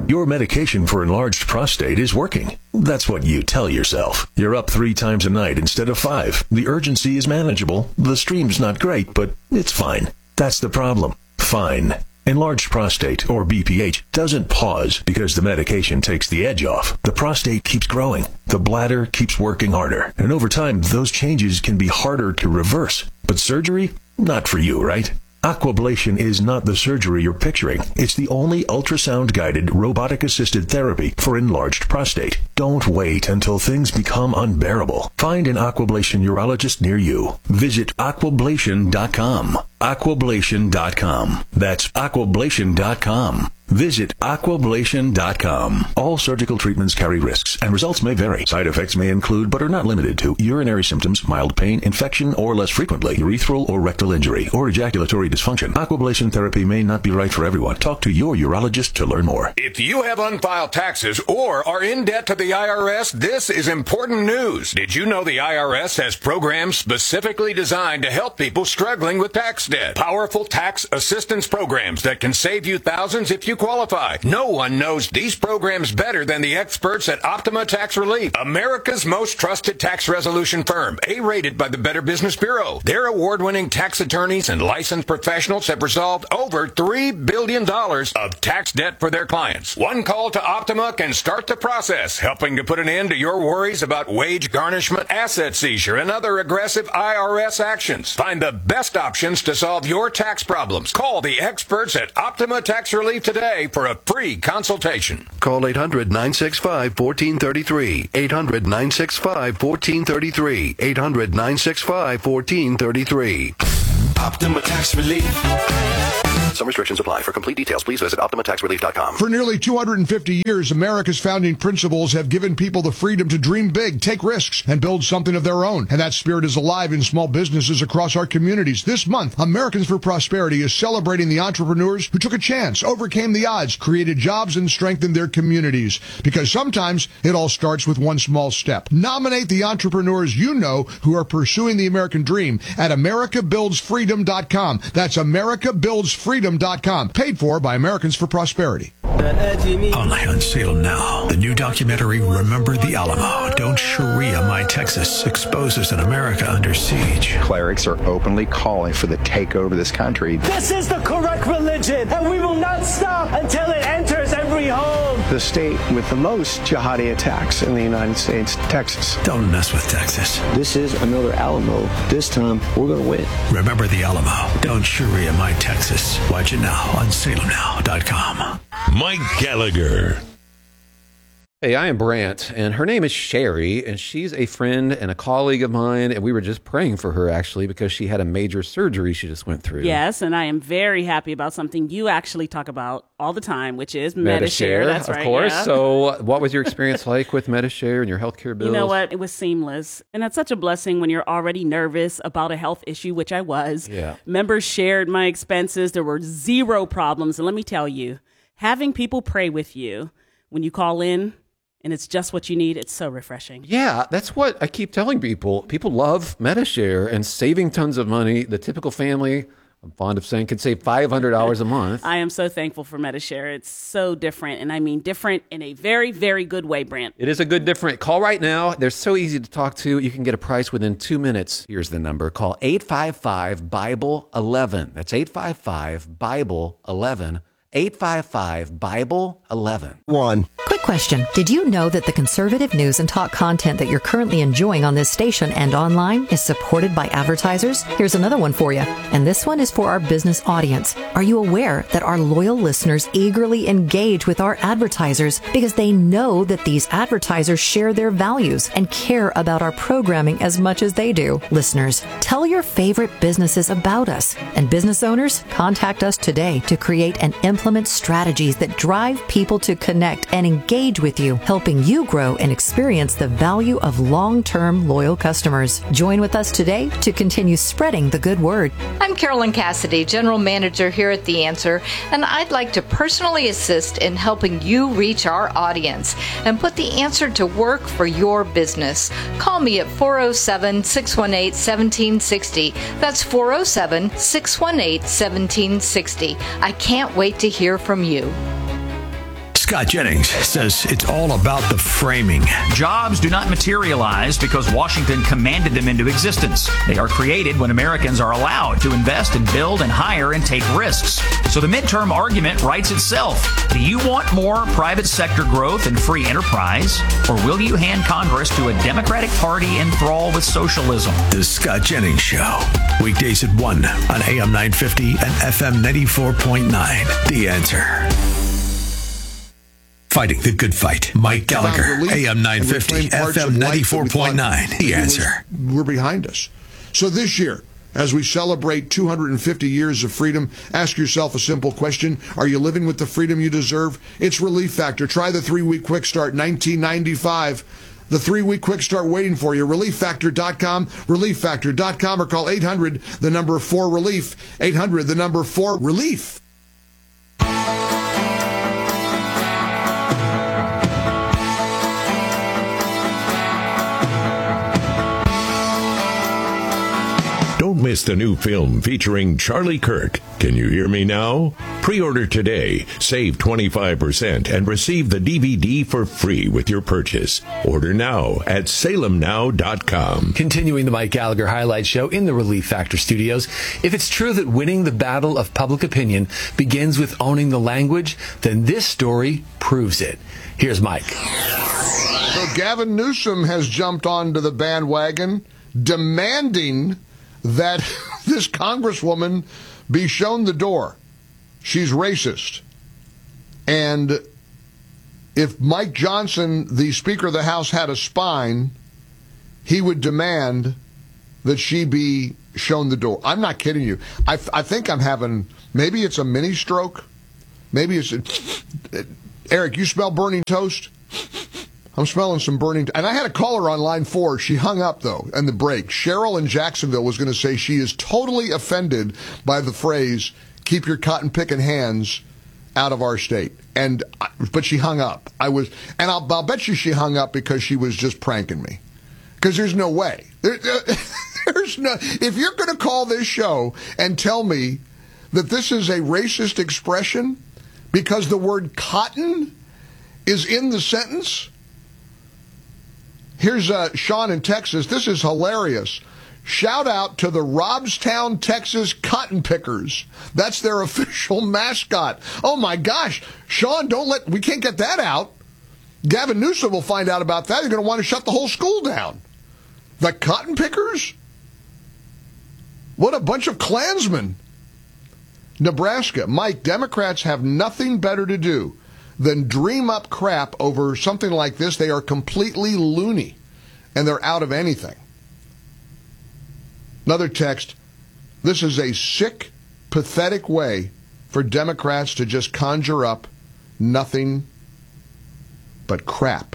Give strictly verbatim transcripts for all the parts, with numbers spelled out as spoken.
Your medication for enlarged prostate is working. That's what you tell yourself. You're up three times a night instead of five. The urgency is manageable. The stream's not great, but it's fine. That's the problem. Fine. Enlarged prostate, or B P H, doesn't pause because the medication takes the edge off. The prostate keeps growing. The bladder keeps working harder. And over time, those changes can be harder to reverse. But surgery? Not for you, right? Aquablation is not the surgery you're picturing. It's the only ultrasound-guided, robotic-assisted therapy for enlarged prostate. Don't wait until things become unbearable. Find an Aquablation urologist near you. Visit aquablation dot com. aquablation dot com. That's aquablation dot com. Visit aquablation dot com. All surgical treatments carry risks, and results may vary. Side effects may include, but are not limited to, urinary symptoms, mild pain, infection, or less frequently, urethral or rectal injury, or ejaculatory dysfunction. Aquablation therapy may not be right for everyone. Talk to your urologist to learn more. If you have unfiled taxes or are in debt to the I R S, this is important news. Did you know the I R S has programs specifically designed to help people struggling with tax debt? Powerful tax assistance programs that can save you thousands if you qualify. No one knows these programs better than the experts at Optima Tax Relief, America's most trusted tax resolution firm, A-rated by the Better Business Bureau. Their award-winning tax attorneys and licensed professionals have resolved over three billion dollars of tax debt for their clients. One call to Optima can start the process, helping to put an end to your worries about wage garnishment, asset seizure, and other aggressive I R S actions. Find the best options to solve your tax problems. Call the experts at Optima Tax Relief today for a free consultation. Call eight hundred, nine six five, one four three three. eight hundred, nine six five, one four three three. eight hundred, nine six five, one four three three. Optima Tax Relief. Some restrictions apply. For complete details, please visit optima tax relief dot com. For nearly two hundred fifty years, America's founding principles have given people the freedom to dream big, take risks, and build something of their own. And that spirit is alive in small businesses across our communities. This month, Americans for Prosperity is celebrating the entrepreneurs who took a chance, overcame the odds, created jobs, and strengthened their communities. Because sometimes it all starts with one small step. Nominate the entrepreneurs you know who are pursuing the American dream at america builds freedom dot com. That's america builds freedom dot com. Paid for by Americans for Prosperity. Only on sale now. The new documentary, Remember the Alamo. Don't Sharia My Texas exposes an America under siege. Clerics are openly calling for the takeover of this country. This is the correct religion, and we will not stop until it enters every home. The state with the most jihadi attacks in the United States, Texas. Don't mess with Texas. This is another Alamo. This time, we're going to win. Remember the Alamo. Don't Sharia My Texas. Watch it now on salem now dot com. Mike Gallagher. Hey, I am Brant, and her name is Sherry, and she's a friend and a colleague of mine, and we were just praying for her, actually, because she had a major surgery she just went through. Yes, and I am very happy about something you actually talk about all the time, which is Medi-Share. Medi-Share, That's of right, course. yeah. So what was your experience like with Medi-Share and your healthcare bills? You know what? It was seamless, and that's such a blessing when you're already nervous about a health issue, which I was. Yeah. Members shared my expenses. There were zero problems, and let me tell you, having people pray with you when you call in, and it's just what you need, it's so refreshing. Yeah, that's what I keep telling people. People love Medi-Share and saving tons of money. The typical family, I'm fond of saying, can save five hundred dollars a month. I am so thankful for Medi-Share. It's so different, and I mean different in a very, very good way, Brant. It is a good different. Call right now. They're so easy to talk to. You can get a price within two minutes. Here's the number. Call eight five five, Bible eleven. That's eight five five, Bible eleven. eight five five, Bible eleven. One. Quick question. Did you know that the conservative news and talk content that you're currently enjoying on this station and online is supported by advertisers? Here's another one for you. And this one is for our business audience. Are you aware that our loyal listeners eagerly engage with our advertisers because they know that these advertisers share their values and care about our programming as much as they do? Listeners, tell your favorite businesses about us. And business owners, contact us today to create and implement strategies that drive people to connect and engage with you, helping you grow and experience the value of long-term loyal customers. Join with us today to continue spreading the good word. I'm Carolyn Cassidy, General Manager here at The Answer, and I'd like to personally assist in helping you reach our audience and put The Answer to work for your business. Call me at four oh seven, six one eight, one seven six oh. That's four oh seven, six one eight, one seven six oh. I can't wait to hear from you. Scott Jennings says it's all about the framing. Jobs do not materialize because Washington commanded them into existence. They are created when Americans are allowed to invest and build and hire and take risks. So the midterm argument writes itself. Do you want more private sector growth and free enterprise? Or will you hand Congress to a Democratic Party enthralled with socialism? The Scott Jennings Show. Weekdays at one on A M nine fifty and F M ninety-four point nine. The Answer. Fighting the good fight. Mike Gallagher, A M nine fifty, F M ninety-four point nine. The Answer. We're behind us. So this year, as we celebrate two hundred fifty years of freedom, ask yourself a simple question. Are you living with the freedom you deserve? It's Relief Factor. Try the three-week quick start, nineteen ninety-five. The three-week quick start waiting for you. relief factor dot com, relief factor dot com, or call eight hundred, the number four relief, eight hundred, the number four relief. Don't miss the new film featuring Charlie Kirk. Can you hear me now? Pre-order today, save twenty-five percent, and receive the D V D for free with your purchase. Order now at salem now dot com. Continuing the Mike Gallagher Highlight Show in the Relief Factor Studios. If it's true that winning the battle of public opinion begins with owning the language, then this story proves it. Here's Mike. So Gavin Newsom has jumped onto the bandwagon, demanding that this congresswoman be shown the door. She's racist. And if Mike Johnson, the Speaker of the House, had a spine, he would demand that she be shown the door. I'm not kidding you. I, I think I'm having, maybe it's a mini stroke. Maybe it's, a, Eric, you smell burning toast? I'm smelling some burning. And I had a caller on line four. She hung up, though, in the break. Cheryl in Jacksonville was going to say she is totally offended by the phrase, keep your cotton-picking hands out of our state. And, but she hung up. I was, and I'll, I'll bet you she hung up because she was just pranking me. Because there's no way. There, there's no, if you're going to call this show and tell me that this is a racist expression because the word cotton is in the sentence. Here's uh, Sean in Texas. This is hilarious. Shout out to the Robstown, Texas Cotton Pickers. That's their official mascot. Oh, my gosh. Sean, don't let, we can't get that out. Gavin Newsom will find out about that. He's going to want to shut the whole school down. The Cotton Pickers? What a bunch of Klansmen. Nebraska. Mike, Democrats have nothing better to do than dream up crap over something like this. They are completely loony, and they're out of anything. Another text, this is a sick, pathetic way for Democrats to just conjure up nothing but crap.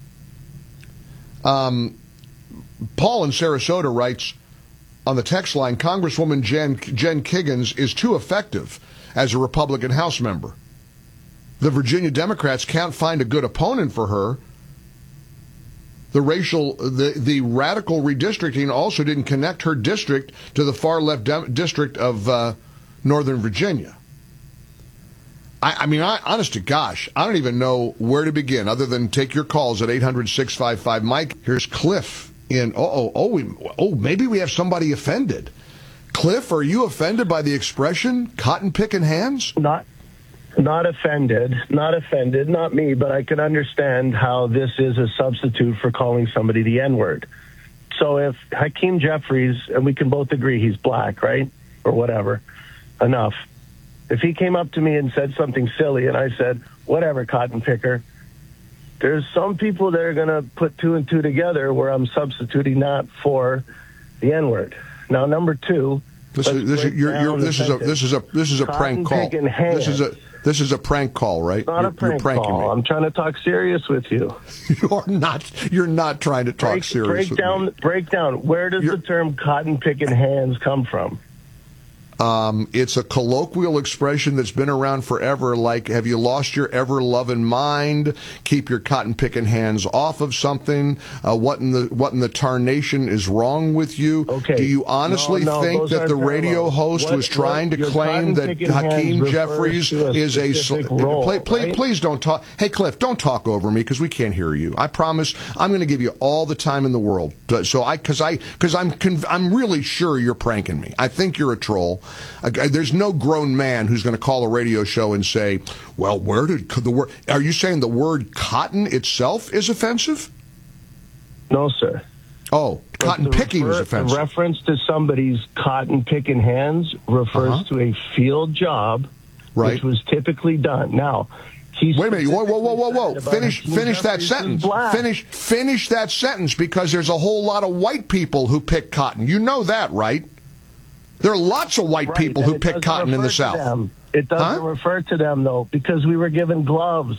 Um, Paul in Sarasota writes on the text line, Congresswoman Jen, Jen Kiggins is too effective as a Republican House member. The Virginia Democrats can't find a good opponent for her. The racial, the, the radical redistricting also didn't connect her district to the far left de- district of uh, Northern Virginia. I, I mean, I, honest to gosh, I don't even know where to begin other than take your calls at eight hundred, six five five, Mike. Here's Cliff in, oh, oh, oh, we, oh, maybe we have somebody offended. Cliff, are you offended by the expression cotton picking hands? Not. Not offended, not offended, not me, but I can understand how this is a substitute for calling somebody the N-word. So if Hakeem Jeffries, and we can both agree he's black, right, or whatever, enough. If he came up to me and said something silly and I said, whatever, cotton picker, there's some people that are going to put two and two together where I'm substituting that for the N-word. Now, number two, this is this is you're, you're, this is a this is a this is a prank call. This is a this is a prank call, right? Not you're, a prank you're call. Me. I'm trying to talk serious with you. You are not. You're not trying to talk break, serious. Break with down. Me. Break down. Where does you're, the term "cotton picking hands" come from? Um, it's a colloquial expression that's been around forever, like, have you lost your ever-loving mind? Keep your cotton-picking hands off of something. Uh, what in the what in the tarnation is wrong with you? Okay. Do you honestly no, no, think that the radio host what, was trying what, to claim that Hakeem Jeffries a is a... Role, play, play, right? Please don't talk... Hey, Cliff, don't talk over me, because we can't hear you. I promise I'm going to give you all the time in the world. So I, because I, because I'm, conv- I'm really sure you're pranking me. I think you're a troll. Uh, there's no grown man who's going to call a radio show and say, well, where did the word... Are you saying the word cotton itself is offensive? No, sir. Oh, cotton picking refer, is offensive. The reference to somebody's cotton picking hands refers uh-huh. to a field job, right. which was typically done. Now, he's wait a minute. Whoa, whoa, whoa, whoa, whoa! Finish, finish that sentence. Black. Finish, finish that sentence, because there's a whole lot of white people who pick cotton. You know that, right? There are lots of white right, people who pick cotton in the South. Them. It doesn't huh? refer to them, though, because we were given gloves.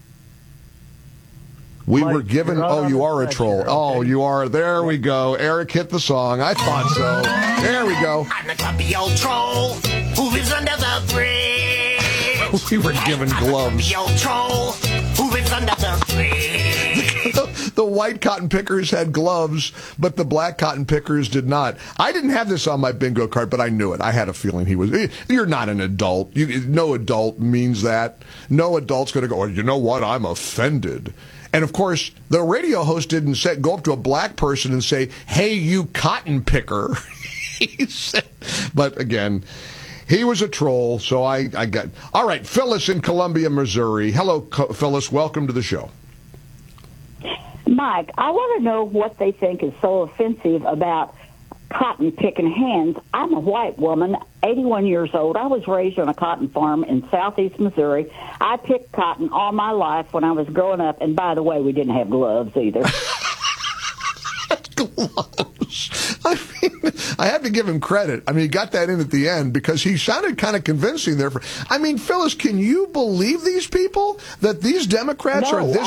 We Mike, were given... Oh, you are a troll. Here, okay? Oh, you are... There we go. Eric hit the song. I thought so. There we go. I'm the grumpy old troll who lives under the bridge. We were given gloves. The old troll who lives under the bridge. the, the white cotton pickers had gloves, but the black cotton pickers did not. I didn't have this on my bingo card, but I knew it. I had a feeling he was... You're not an adult. You, no adult means that. No adult's going to go, well, you know what? I'm offended. And, of course, the radio host didn't say, go up to a black person and say, hey, you cotton picker. He said, but, again... He was a troll, so I, I got... All right, Phyllis in Columbia, Missouri. Hello, Co- Phyllis. Welcome to the show. Mike, I want to know what they think is so offensive about cotton-picking hands. I'm a white woman, eighty-one years old. I was raised on a cotton farm in southeast Missouri. I picked cotton all my life when I was growing up, and by the way, we didn't have gloves either. Gloves. I mean, I have to give him credit. I mean, he got that in at the end because he sounded kind of convincing there. For, I mean, Phyllis, can you believe these people? That these Democrats no, are this